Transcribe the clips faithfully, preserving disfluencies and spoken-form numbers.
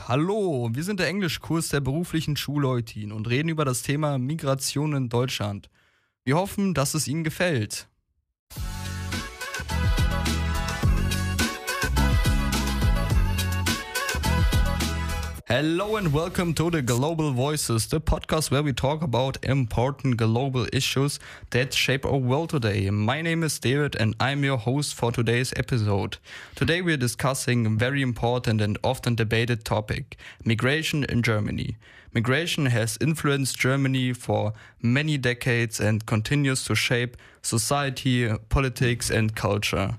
Hallo, wir sind der Englischkurs der beruflichen Schulleuthin und reden über das Thema Migration in Deutschland. Wir hoffen, dass es Ihnen gefällt. Hello and welcome to the Global Voices, the podcast where we talk about important global issues that shape our world today. My name is David and I'm your host for today's episode. Today we are discussing a very important and often debated topic, migration in Germany. Migration has influenced Germany for many decades and continues to shape society, politics and culture.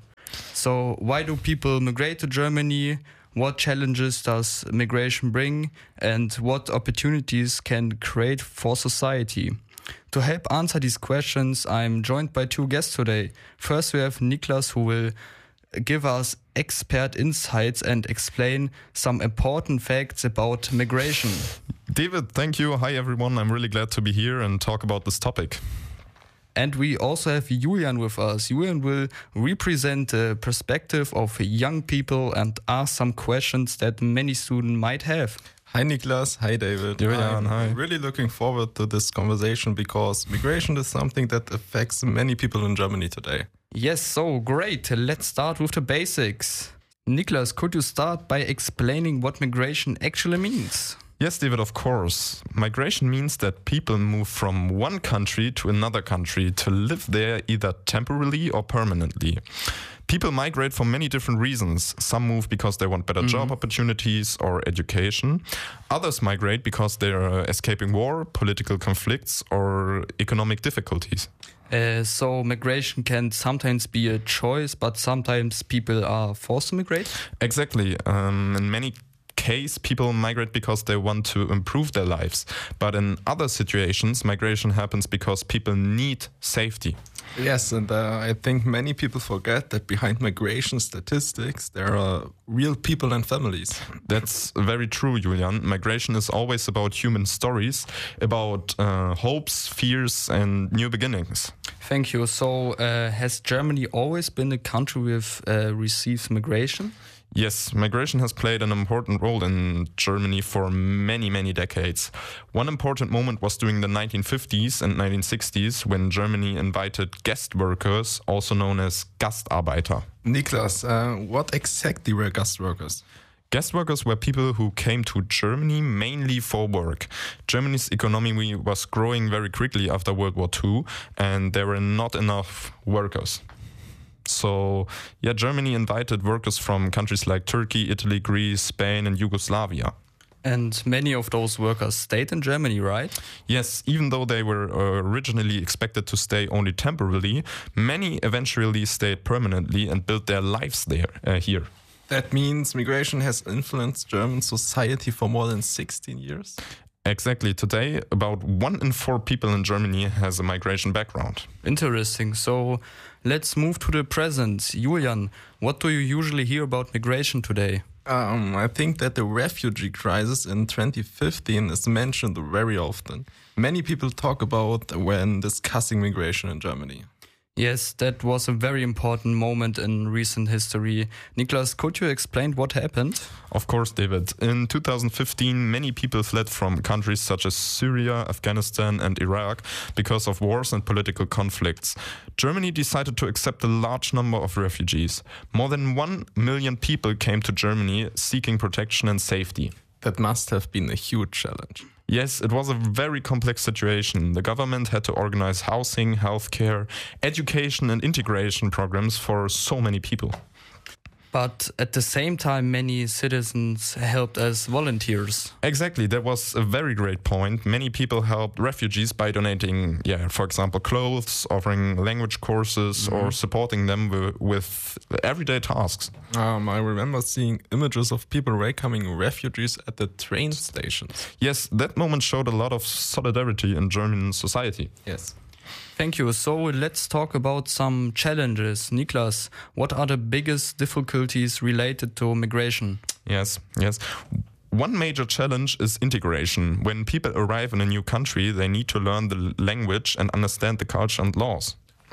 So why do people migrate to Germany? What challenges does migration bring and what opportunities can create for society? To help answer these questions, I'm joined by two guests today. First, we have Niklas, who will give us expert insights and explain some important facts about migration. David, thank you. Hi, everyone. I'm really glad to be here and talk about this topic. And we also have Julian with us. Julian will represent the perspective of young people and ask some questions that many students might have. Hi Niklas, hi David. Julian, I'm hi. really looking forward to this conversation because migration is something that affects many people in Germany today. Yes, so great. Let's start with the basics. Niklas, could you start by explaining what migration actually means? Yes, David, of course. Migration means that people move from one country to another country to live there either temporarily or permanently. People migrate for many different reasons. Some move because they want better mm-hmm. job opportunities or education. Others migrate because they are escaping war, political conflicts, or economic difficulties. Uh, so migration can sometimes be a choice, but sometimes people are forced to migrate? Exactly. Um, in many case, people migrate because they want to improve their lives. But in other situations, migration happens because people need safety. Yes, and uh, I think many people forget that behind migration statistics, there are real people and families. That's very true, Julian. Migration is always about human stories, about uh, hopes, fears, and new beginnings. Thank you. So, uh, has Germany always been a country with uh, received migration? Yes, migration has played an important role in Germany for many, many decades. One important moment was during the nineteen fifties and nineteen sixties when Germany invited guest workers, also known as Gastarbeiter. Niklas, uh, what exactly were guest workers? Guest workers were people who came to Germany mainly for work. Germany's economy was growing very quickly after World War Two, and there were not enough workers. So, yeah, Germany invited workers from countries like Turkey, Italy, Greece, Spain, and Yugoslavia. And many of those workers stayed in Germany, right? Yes, even though they were uh, originally expected to stay only temporarily, many eventually stayed permanently and built their lives there, uh, here. That means migration has influenced German society for more than sixteen years? Exactly. Today, about one in four people in Germany has a migration background. Interesting. So let's move to the present. Julian, what do you usually hear about migration today? Um, I think that the refugee crisis in twenty fifteen is mentioned very often. Many people talk about when discussing migration in Germany. Yes, that was a very important moment in recent history. Niklas, could you explain what happened? Of course, David. In two thousand fifteen, many people fled from countries such as Syria, Afghanistan and Iraq because of wars and political conflicts. Germany decided to accept a large number of refugees. More than one million people came to Germany seeking protection and safety. That must have been a huge challenge. Yes, it was a very complex situation. The government had to organize housing, healthcare, education and integration programs for so many people. But at the same time, many citizens helped as volunteers. Exactly, that was a very great point. Many people helped refugees by donating, yeah, for example, clothes, offering language courses, mm-hmm. or supporting them w- with everyday tasks. Um, I remember seeing images of people welcoming refugees at the train stations. Yes, that moment showed a lot of solidarity in German society. Yes. Thank you. So let's talk about some challenges. Niklas, what are the biggest difficulties related to migration? Yes, yes. One major challenge is integration. When people arrive in a new country, they need to learn the language and understand the culture and laws.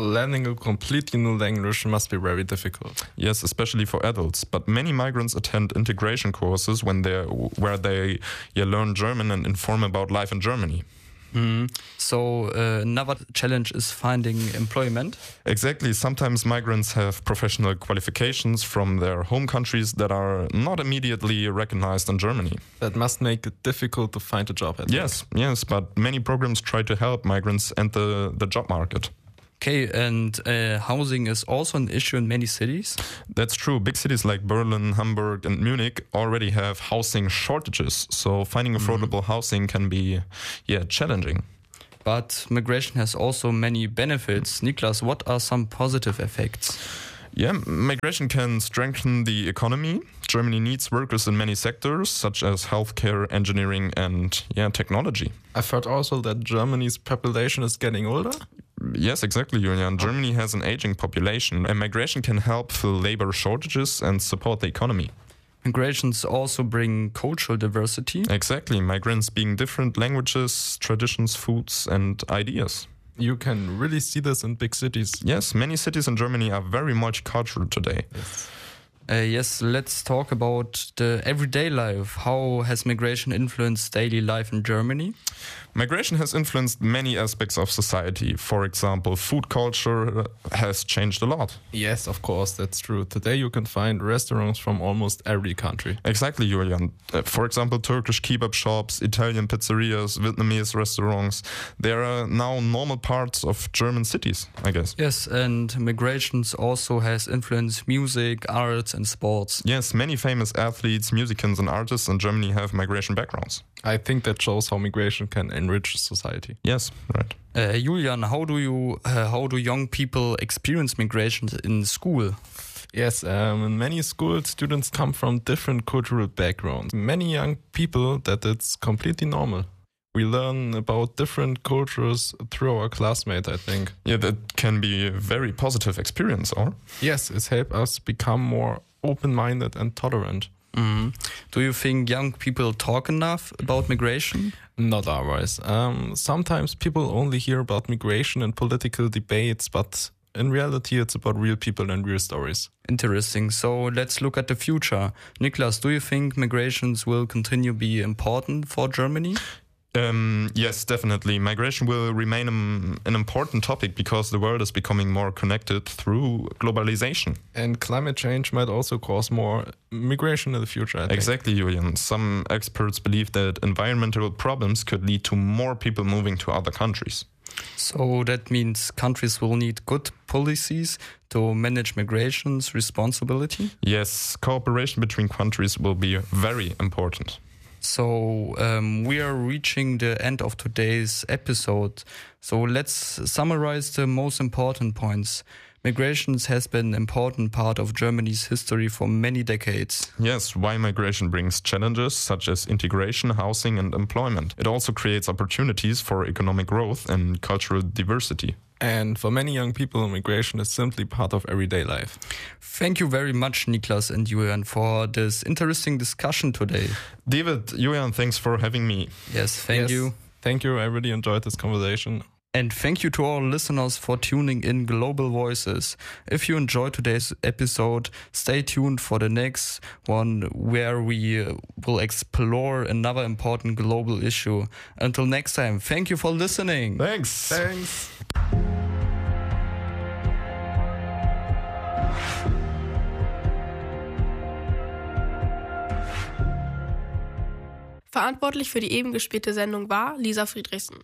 Learning a completely new language must be very difficult. Yes, especially for adults. But many migrants attend integration courses when they where they yeah, learn German and inform about life in Germany. Mm. So uh, another challenge is finding employment. Exactly. Sometimes migrants have professional qualifications from their home countries that are not immediately recognized in Germany. That must make it difficult to find a job. I think. Yes, yes, but many programs try to help migrants enter the job market. Okay, and uh, housing is also an issue in many cities. That's true. Big cities like Berlin, Hamburg, and Munich already have housing shortages. So finding affordable mm-hmm. housing can be, yeah, challenging. But migration has also many benefits. Niklas, what are some positive effects? Yeah, migration can strengthen the economy. Germany needs workers in many sectors, such as healthcare, engineering, and yeah, technology. I've heard also that Germany's population is getting older. Yes, exactly, Julian. Germany has an aging population, and migration can help fill labor shortages and support the economy. Migrations also bring cultural diversity. Exactly, migrants being different languages, traditions, foods, and ideas. You can really see this in big cities. Yes, many cities in Germany are very multicultural today. Yes. Uh, yes, let's talk about the everyday life. How has migration influenced daily life in Germany? Migration has influenced many aspects of society. For example, food culture has changed a lot. Yes, of course, that's true. Today you can find restaurants from almost every country. Exactly, Julian. Uh, for example, Turkish kebab shops, Italian pizzerias, Vietnamese restaurants. They are now normal parts of German cities, I guess. Yes, and migrations also has influenced music, arts, and sports. Yes, many famous athletes, musicians, and artists in Germany have migration backgrounds. I think that shows how migration can enrich society. Yes, right. Uh, Julian, how do you, uh, how do young people experience migration in school? Yes, um, in many schools, students come from different cultural backgrounds. Many young people that it's completely normal. We learn about different cultures through our classmates, I think. Yeah, that can be a very positive experience, or? Yes, it helps us become more open-minded and tolerant. Mm-hmm. Do you think young people talk enough about migration? Not always. Um, sometimes people only hear about migration in political debates, but in reality, it's about real people and real stories. Interesting. So let's look at the future. Niklas, do you think migrations will continue to be important for Germany? Um, yes, definitely. Migration will remain um, an important topic because the world is becoming more connected through globalization. And climate change might also cause more migration in the future, I think. Exactly, Julian. Some experts believe that environmental problems could lead to more people moving to other countries. So that means countries will need good policies to manage migration's responsibility? Yes, cooperation between countries will be very important. So um, we are reaching the end of today's episode. So let's summarize the most important points. Migration has been an important part of Germany's history for many decades. Yes, why migration brings challenges such as integration, housing and employment. It also creates opportunities for economic growth and cultural diversity. And for many young people, migration is simply part of everyday life. Thank you very much, Niklas and Julian, for this interesting discussion today. David, Julian, thanks for having me. Yes, thank yes, you. Thank you. I really enjoyed this conversation. And thank you to all listeners for tuning in Global Voices. If you enjoyed today's episode, stay tuned for the next one where we uh, will explore another important global issue. Until next time, thank you for listening. Thanks. Thanks. Verantwortlich für die eben gespielte Sendung war Lisa Friedrichsen.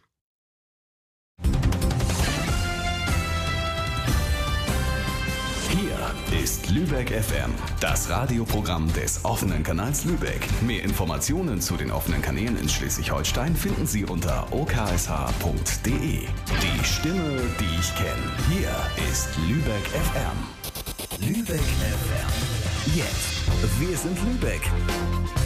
Hier ist Lübeck F M, das Radioprogramm des offenen Kanals Lübeck. Mehr Informationen zu den offenen Kanälen in Schleswig-Holstein finden Sie unter o k s h punkt d e. Die Stimme, die ich kenne. Hier ist Lübeck F M. Lübeck F M. Jetzt. Wir sind Lübeck.